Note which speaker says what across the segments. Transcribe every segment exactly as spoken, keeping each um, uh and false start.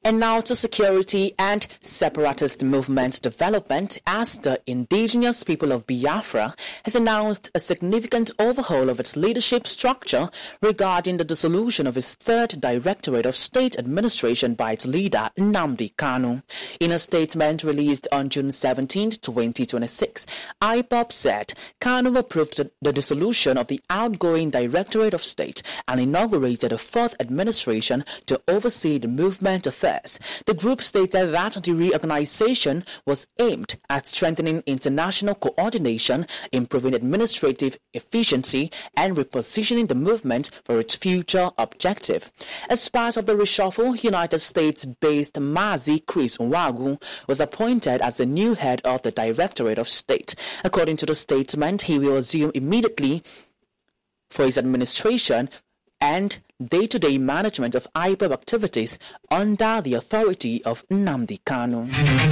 Speaker 1: And now to security and separatist movement development, as the indigenous people of Biafra has announced a significant overhaul of its leadership structure regarding the dissolution of its third Directorate of State Administration by its leader, Nnamdi Kanu. In a statement released on June seventeenth, twenty twenty-six, I P O B said Kanu approved the, the dissolution of the outgoing Directorate of State and inaugurated a fourth administration to oversee the movement affairs. The group stated that the reorganization was aimed at strengthening international coordination, improving administrative efficiency, and repositioning the movement for its future objective. As part of the reshuffle, United States-based Mazi Chris Nwagu was appointed as the new head of the Directorate of State. According to the statement, he will assume immediately for his administration and day-to-day management of I P O B activities under the authority of Nnamdi Kanu.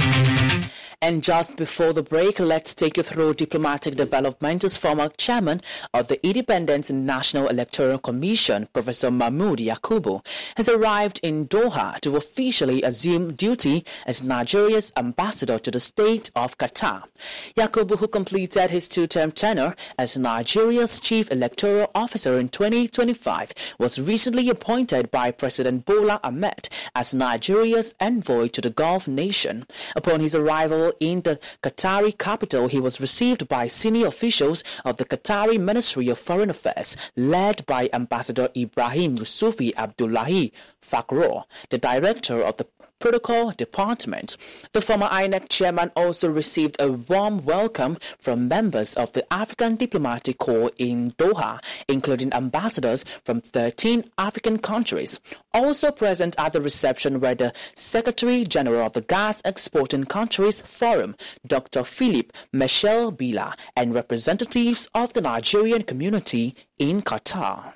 Speaker 1: And just before the break, let's take you through diplomatic development as former chairman of the Independent National Electoral Commission, Professor Mahmoud Yakubu, has arrived in Doha to officially assume duty as Nigeria's ambassador to the state of Qatar. Yakubu, who completed his two-term tenure as Nigeria's chief electoral officer in twenty twenty-five, was recently appointed by President Bola Ahmed as Nigeria's envoy to the Gulf nation. Upon his arrival in the Qatari capital, he was received by senior officials of the Qatari Ministry of Foreign Affairs, led by Ambassador Ibrahim Yusufi Abdullahi Fakhro, the director of the Protocol Department. The former I N E C chairman also received a warm welcome from members of the African Diplomatic Corps in Doha, including ambassadors from thirteen African countries. Also present at the reception were the Secretary General of the Gas Exporting Countries Forum, Doctor Philip Michel Bila, and representatives of the Nigerian community in Qatar.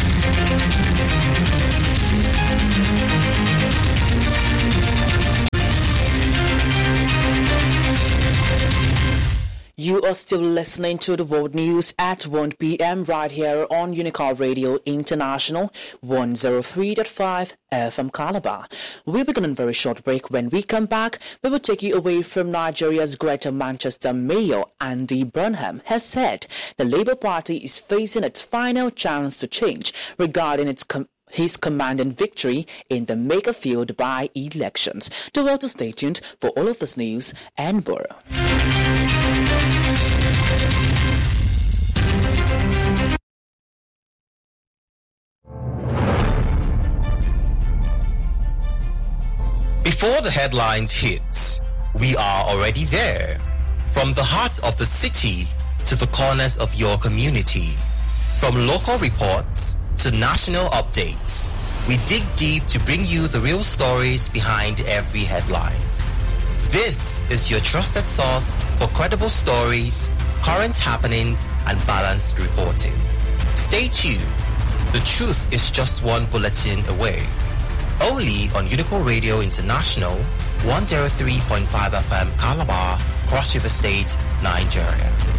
Speaker 1: You are still listening to the World News at one p.m. right here on Unicorn Radio International, one oh three point five F M Calabar. We'll begin on a very short break. When we come back, we will take you away from Nigeria's Greater Manchester Mayor Andy Burnham has said the Labour Party is facing its final chance to change regarding its com- his commanding victory in the Makerfield by-elections. Do well to stay tuned for all of this news and more.
Speaker 2: Before the headlines hit, we are already there. From the heart of the city to the corners of your community. From local reports to national updates, we dig deep to bring you the real stories behind every headline. This is your trusted source for credible stories, current happenings, and balanced reporting. Stay tuned. The truth is just one bulletin away. Only on Unicorn Radio International, one oh three point five F M Calabar, Cross River State, Nigeria.